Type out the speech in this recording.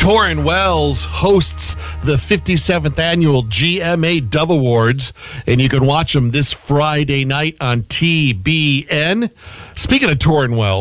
Torrin Wells hosts the 57th annual GMA Dove Awards, and you can watch them this Friday night on TBN. Speaking of Torrin Wells,